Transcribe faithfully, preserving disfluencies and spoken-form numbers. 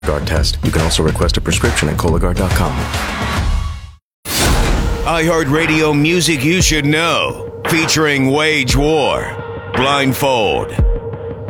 Cologuard test. You can also request a prescription at Cologuard dot com. iHeartRadio music you should know. Featuring Wage War, Blindfold.